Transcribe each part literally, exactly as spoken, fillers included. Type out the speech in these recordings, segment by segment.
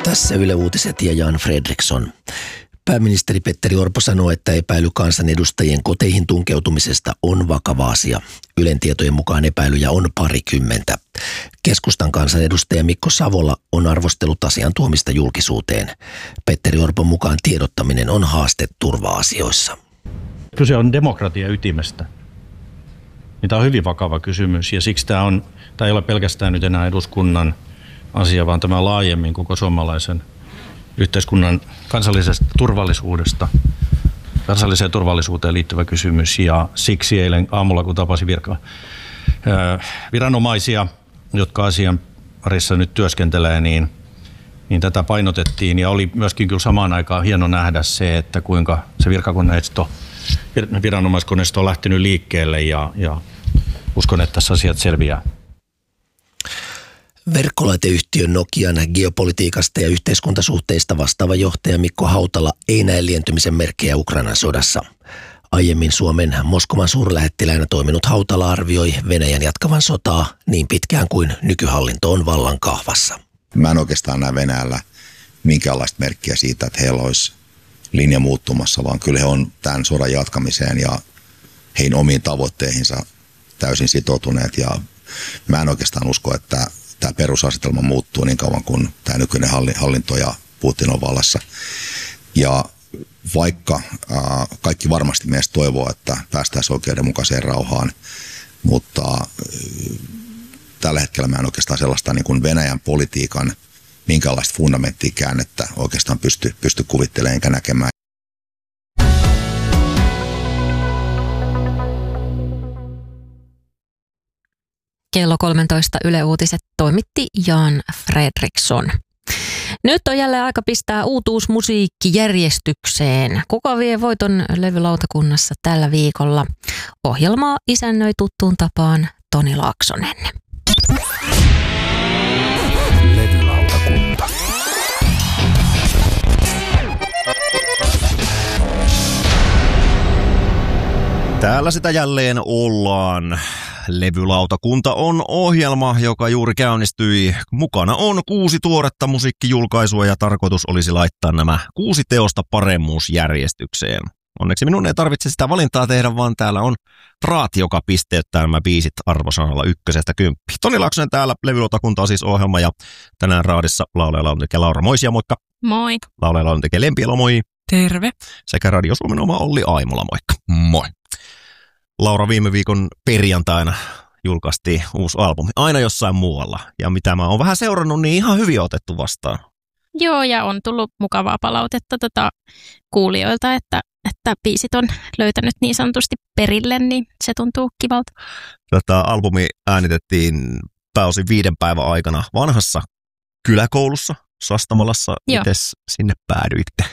Tässä Yle Uutiset ja Jan Fredriksson. Pääministeri Petteri Orpo sanoo, että epäily kansanedustajien koteihin tunkeutumisesta on vakava asia. Ylen tietojen mukaan epäilyjä on parikymmentä. Keskustan kansanedustaja Mikko Savola on arvostellut asian tuomista julkisuuteen. Petteri Orpon mukaan tiedottaminen on haaste turva-asioissa. Kyse on demokratian ytimestä. Tämä on hyvin vakava kysymys ja siksi tämä, on, tämä ei ole pelkästään nyt enää eduskunnan asia, vaan tämä laajemmin koko suomalaisen yhteiskunnan kansallisesta turvallisuudesta, kansalliseen turvallisuuteen liittyvä kysymys. Ja siksi eilen aamulla, kun tapasin virka, viranomaisia, jotka asian parissa nyt työskentelee, niin, niin tätä painotettiin. Ja oli myöskin kyllä samaan aikaan hieno nähdä se, että kuinka se virkakoneisto, viranomaiskoneisto on lähtenyt liikkeelle ja, ja uskon, että tässä asiat selviää. Verkkolaiteyhtiön Nokian geopolitiikasta ja yhteiskuntasuhteista vastaava johtaja Mikko Hautala ei näe lientymisen merkkejä Ukrainan sodassa. Aiemmin Suomen Moskovan suurlähettiläänä toiminut Hautala arvioi Venäjän jatkavan sotaa niin pitkään kuin nykyhallinto on vallan kahvassa. Mä en oikeastaan näe Venäjällä minkäänlaista merkkiä siitä, että heillä olisi linja muuttumassa, vaan kyllä he on tämän sodan jatkamiseen ja heidän omiin tavoitteihinsa täysin sitoutuneet. Ja mä en oikeastaan usko, että tämä perusasetelma muuttuu niin kauan kuin tämä nykyinen hallinto ja Putin on vallassa. Ja vaikka ää, kaikki varmasti meistä toivoo, että päästäisiin oikeudenmukaiseen rauhaan, mutta ää, tällä hetkellä mä en oikeastaan sellaista niin kuin Venäjän politiikan minkäänlaista fundamenttia käännettä oikeastaan pysty, pysty kuvittelemaan enkä näkemään. Kello kolmetoista Yle Uutiset toimitti Jan Fredriksson. Nyt on jälleen aika pistää uutuusmusiikki järjestykseen. Kuka vie voiton levylautakunnassa tällä viikolla? Ohjelmaa isännöi tuttuun tapaan Toni Laaksonen. Levylautakunta. Täällä sitä jälleen ollaan. Levylautakunta on ohjelma, joka juuri käynnistyi. Mukana on kuusi tuoretta musiikkijulkaisua ja tarkoitus olisi laittaa nämä kuusi teosta paremmuusjärjestykseen. Onneksi minun ei tarvitse sitä valintaa tehdä, vaan täällä on Raati, joka pisteyttää nämä biisit arvosanalla ykkösestä kymppi. Toni Laaksonen täällä, Levylautakunta on siis ohjelma ja tänään Raadissa laulaja laulaja Laura Moisia, moikka. Moi. Laulaja laulaja Lempielo, moi. Terve. Sekä Radio Suomen oma Olli Aimola, moikka. Moi. Laura, viime viikon perjantaina julkaistiin uusi albumi, aina jossain muualla. Ja mitä mä oon vähän seurannut, niin ihan hyvin otettu vastaan. Joo, ja on tullut mukavaa palautetta tota, kuulijoilta, että, että biisit on löytänyt niin sanotusti perille, niin se tuntuu kivalta. Tätä albumi äänitettiin pääosin viiden päivän aikana vanhassa kyläkoulussa Sastamalassa. Mites sinne päädyitte?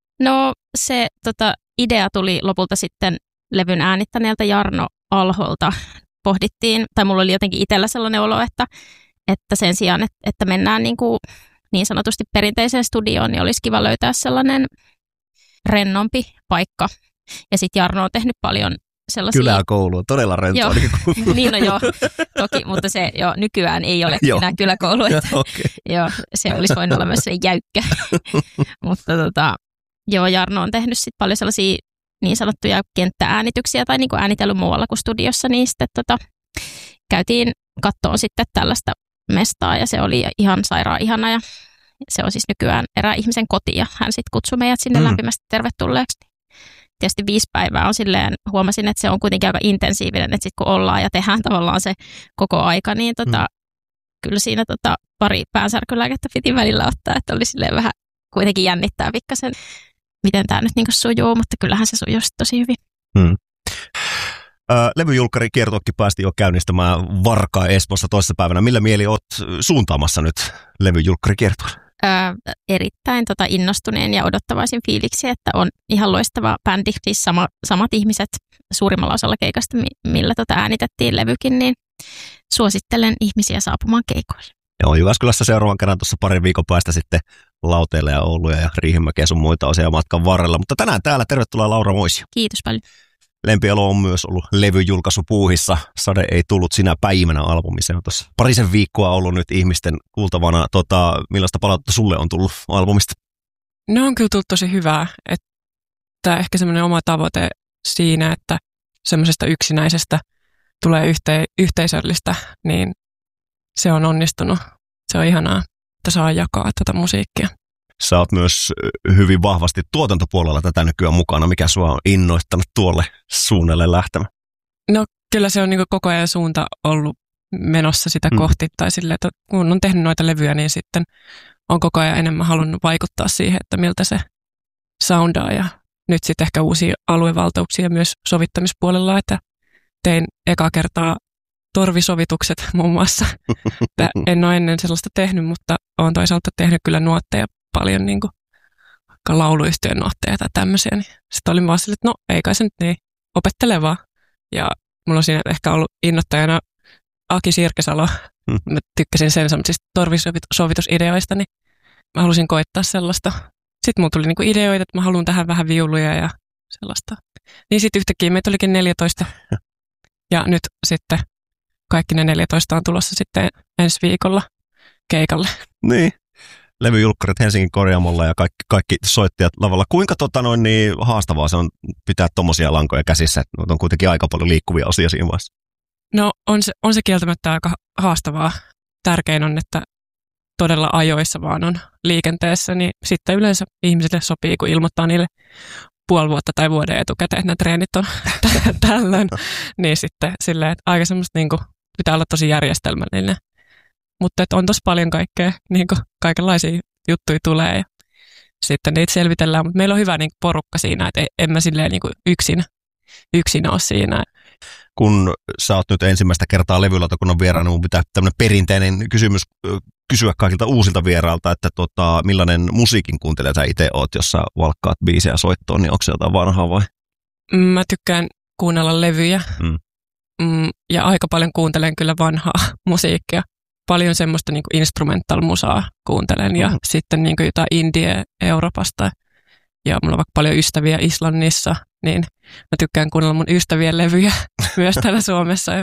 No se tota, idea tuli lopulta sitten levyn äänittäneeltä Jarno Alholta. Pohdittiin, tai mulla oli jotenkin itsellä sellainen olo, että, että sen sijaan, että, että mennään niin, kuin niin sanotusti perinteiseen studioon, niin olisi kiva löytää sellainen rennompi paikka. Ja sitten Jarno on tehnyt paljon sellaisia... Kyläkoulu on todella rentoa. Joo, niin on joo, toki, mutta se jo nykyään ei ole enää kyläkoulu. Että, okay. Joo, se olisi voinut olla myös se jäykkä. Mutta tota, joo, Jarno on tehnyt sitten paljon sellaisia niin sanottuja kenttääänityksiä tai niin kuin äänitellyt muualla kuin studiossa, niin sitten tota, käytiin kattoon sitten tällaista mestaa ja se oli ihan sairaan ihana ja se on siis nykyään erään ihmisen koti ja hän sitten kutsui meidät sinne mm. lämpimästi tervetulleeksi. Tietysti viisi päivää on silleen, huomasin, että se on kuitenkin aika intensiivinen, että sitten kun ollaan ja tehdään tavallaan se koko aika, niin tota, mm. kyllä siinä tota, pari päänsärkylääkettä piti välillä ottaa, että oli silleen vähän kuitenkin jännittää pikkasen, miten tämä nyt niinku sujuu, mutta kyllähän se sujuu tosi hyvin. Hmm. Levyjulkkari kiertuekin päästi jo käynnistämään Varkaa Espoossa toisessa päivänä. Millä mieli olet suuntaamassa nyt levyjulkkari kiertueelle? Öö, erittäin tota innostuneen ja odottavaisin fiiliksi, että on ihan loistava bändi, siis sama, samat ihmiset suurimmalla osalla keikasta, millä tota äänitettiin levykin, niin suosittelen ihmisiä saapumaan keikoille. Joo, Jyväskylässä seuraavan kerran tuossa parin viikon päästä sitten Lauteille ja Ouluja ja Riihimäkeä sun muita osia matkan varrella. Mutta tänään täällä tervetuloa Laura Moisia. Kiitos paljon. Lempielo on myös ollut levyjulkaisu puuhissa. Sade ei tullut sinä päivänä albumi. Se on tuossa parisen viikkoa ollut nyt ihmisten kuultavana. Tota, millaista palautetta sulle on tullut albumista? Ne on kyllä tullut tosi hyvää. Että ehkä semmoinen oma tavoite siinä, että semmoisesta yksinäisestä tulee yhte, yhteisöllistä, niin se on onnistunut. Se on ihanaa, että saa jakaa tätä musiikkia. Sä oot myös hyvin vahvasti tuotantopuolella tätä nykyään mukana. Mikä sua on innoittanut tuolle suunnalle lähtemään? No kyllä se on niin kuin koko ajan suunta ollut menossa sitä mm. kohti. Tai sille, että kun on tehnyt noita levyjä, niin sitten on koko ajan enemmän halunnut vaikuttaa siihen, että miltä se soundaa. Ja nyt sitten ehkä uusia aluevaltauksia myös sovittamispuolella, että tein eka kertaa torvisovitukset muun muassa. En ole ennen sellaista tehnyt, mutta olen toisaalta tehnyt kyllä nuotteja paljon, niin kuin lauluyhtiön nuotteja tai tämmöisiä. Niin sitten olin vaan sille, että no ei kai se nyt niin, opettele vaan. Ja mulla on siinä ehkä ollut innoittajana Aki Sirkesalo. Mä tykkäsin sen semmoisista torvisovitusideoista, niin mä halusin koittaa sellaista. Sitten mulla tuli niinku ideoita, että mä haluan tähän vähän viuluja ja sellaista. Niin sitten yhtäkkiä meitä olikin neljätoista. Ja nyt sitten kaikki ne neljätoista on tulossa sitten ensi viikolla keikalle. Niin. Levyjulkkarit Helsingin Korjaamolla ja kaikki, kaikki soittajat lavalla. Kuinka tota noin niin haastavaa se on pitää tommosia lankoja käsissä? On kuitenkin aika paljon liikkuvia osia siinä vaiheessa. No on se, on se kieltämättä aika haastavaa. Tärkein on, että todella ajoissa vaan on liikenteessä, niin sitten yleensä ihmisille sopii, kun ilmoittaa niille puoli vuotta tai vuoden etukäteen, että nämä treenit on tällöin. Niin sitten silleen, että aika semmoista niin kuin, pitää olla tosi järjestelmällinen. Mutta on tosi paljon kaikkea, niin kuin kaikenlaisia juttuja tulee ja sitten niitä selvitellään. Mutta meillä on hyvä niin kuin porukka siinä, että en mä silleen niin kuin yksin, yksin ole siinä. Kun sä oot nyt ensimmäistä kertaa levylautakunnan vieraana, niin mun pitää tämmöinen perinteinen kysymys kysyä kaikilta uusilta vierailta, että tota, millainen musiikin kuuntelija sä itse oot, jos sä valkkaat biisejä soittoon, niin onko se jotain vanhaa vai? Mä tykkään kuunnella levyjä mm. Mm, ja aika paljon kuuntelen kyllä vanhaa musiikkia. Paljon semmoista niin kuin instrumental-musaa kuuntelen ja mm. sitten niin kuin jotain indie Euroopasta. Ja mulla on vaikka paljon ystäviä Islannissa, niin mä tykkään kuunnella mun ystävien levyjä myös täällä Suomessa.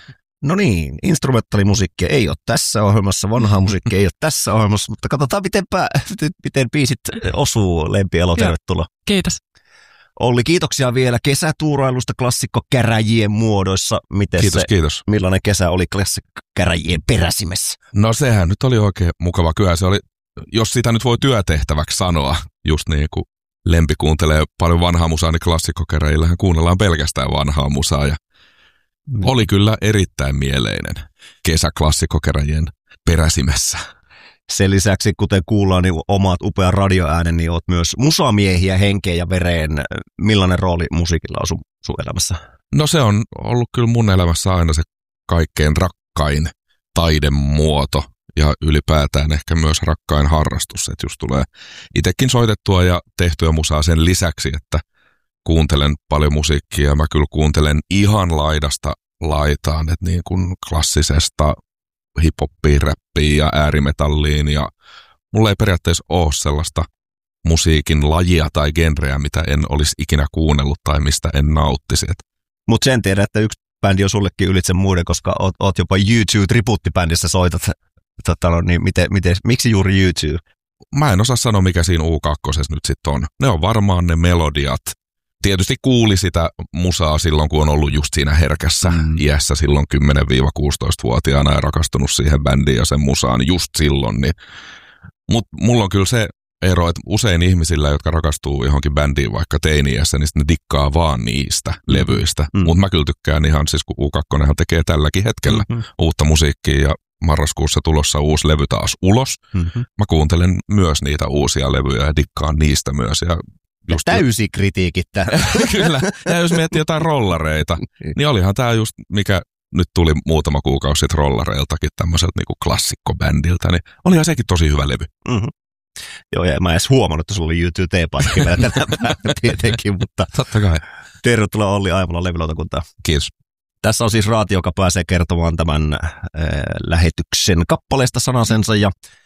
No niin, instrumentaalimusiikkia ei ole tässä ohjelmassa, vanhaa musiikkia ei ole tässä ohjelmassa, mutta katsotaan mitenpä, miten biisit osuu. Lempielo, tervetuloa. Kiitos. Olli, kiitoksia vielä kesätuurailusta klassikkokäräjien muodoissa. Miten kiitos, se, kiitos. Millainen kesä oli klassikkokäräjien peräsimessä? No sehän nyt oli oikein mukava. Kyllä se oli, jos sitä nyt voi työtehtäväksi sanoa, just niin kuin Lempi kuuntelee paljon vanhaa musaa, niin klassikkokäräjillähän kuunnellaan pelkästään vanhaa musaa. Ja mm. oli kyllä erittäin mieleinen kesä klassikkokäräjien peräsimessä. Sen lisäksi, kuten kuullaan, niin omat upean radioäänen, niin olet myös musamiehiä henkeen ja vereen. Millainen rooli musiikilla on sun, sun elämässä? No se on ollut kyllä mun elämässä aina se kaikkein rakkain taidemuoto ja ylipäätään ehkä myös rakkain harrastus. Että just tulee itsekin soitettua ja tehtyä musaa sen lisäksi, että kuuntelen paljon musiikkia. Mä kyllä kuuntelen ihan laidasta laitaan, että niin kuin klassisesta hiphoppiin, räppiin ja äärimetalliin ja mulla ei periaatteessa ole sellaista musiikin lajia tai genreä, mitä en olisi ikinä kuunnellut tai mistä en nauttisi. Mutta sen tiedän, että yksi bändi on sullekin ylitse muiden, koska oot, oot jopa YouTube-tribuuttibändissä soitat. Tota, no, niin miten, miten, miksi juuri YouTube? Mä en osaa sanoa, mikä siinä U kaksi nyt sitten on. Ne on varmaan ne melodiat. Tietysti kuuli sitä musaa silloin, kun on ollut just siinä herkässä mm. iässä silloin kymmenen-kuusitoista-vuotiaana ja rakastunut siihen bändiin ja sen musaan just silloin. Niin. Mutta mulla on kyllä se ero, että usein ihmisillä, jotka rakastuu johonkin bändiin vaikka teini-iässä, niin ne dikkaa vaan niistä mm. levyistä. Mm. Mutta mä kyllä tykkään ihan, siis kun U kaksi tekee tälläkin hetkellä mm-hmm. uutta musiikkia ja marraskuussa tulossa uusi levy taas ulos. Mm-hmm. Mä kuuntelen myös niitä uusia levyjä ja dikkaan niistä myös ja just täysi kritiikittä. Kyllä. Ja jos miettii jotain rollareita, niin olihan tämä just, mikä nyt tuli muutama kuukausi sitten rollareiltakin tämmöiseltä niinku klassikkobändiltä, niin olihan sekin tosi hyvä levy. Mm-hmm. Joo, ja mä en edes huomannut, että sulla oli YouTube-teepaikki vielä tänä päivänä tietenkin, mutta totta kai. Tervetuloa Olli Aivola levylautakuntaan. Kiitos. Tässä on siis Raati, joka pääsee kertomaan tämän äh, lähetyksen kappaleesta sanasensa ja